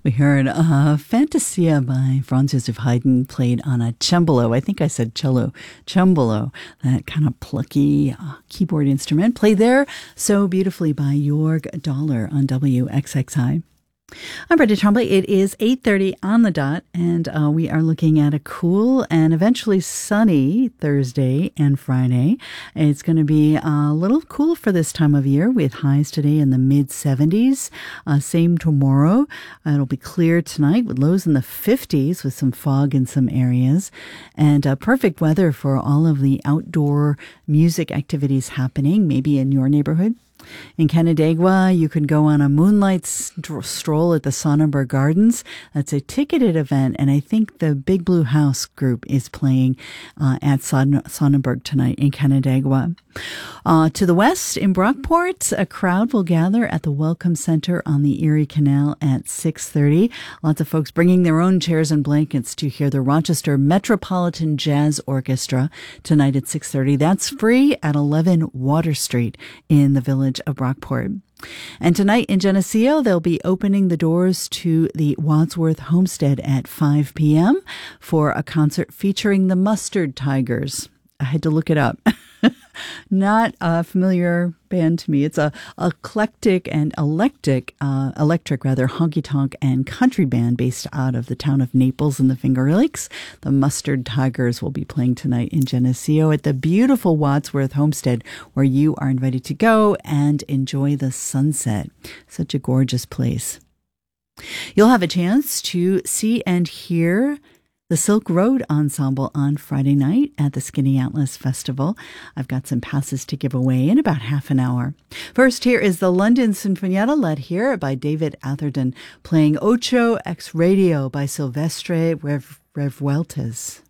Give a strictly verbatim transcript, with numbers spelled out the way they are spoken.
We heard uh, Fantasia by Franz Joseph Haydn played on a cembalo. I think I said cello. Cembalo, that kind of plucky uh, keyboard instrument, played there so beautifully by Jorg Dollar on W X X I. I'm Brenda Tremblay. It is eight thirty on the dot, and uh, we are looking at a cool and eventually sunny Thursday and Friday. It's going to be a little cool for this time of year with highs today in the mid seventies. Uh, same tomorrow. Uh, it'll be clear tonight with lows in the fifties with some fog in some areas. And uh, perfect weather for all of the outdoor music activities happening, maybe in your neighborhood. In Canandaigua, you can go on a moonlight st- stroll at the Sonnenberg Gardens. That's a ticketed event, and I think the Big Blue House group is playing uh, at Son- Sonnenberg tonight in Canandaigua. Uh, to the west, in Brockport, a crowd will gather at the Welcome Center on the Erie Canal at six thirty. Lots of folks bringing their own chairs and blankets to hear the Rochester Metropolitan Jazz Orchestra tonight at six thirty. That's free at eleven Water Street in the village of Brockport. And tonight in Geneseo, they'll be opening the doors to the Wadsworth Homestead at five p.m. for a concert featuring the Mustard Tigers. I had to look it up. Not a familiar band to me. It's a eclectic and electric, uh, electric rather, honky-tonk and country band based out of the town of Naples in the Finger Lakes. The Mustard Tigers will be playing tonight in Geneseo at the beautiful Wadsworth Homestead, where you are invited to go and enjoy the sunset. Such a gorgeous place. You'll have a chance to see and hear the Silk Road Ensemble on Friday night at the Skinny Atlas Festival. I've got some passes to give away in about half an hour. First, here is the London Sinfonietta, led here by David Atherton, playing Ocho Ex Radio by Silvestre Revueltas.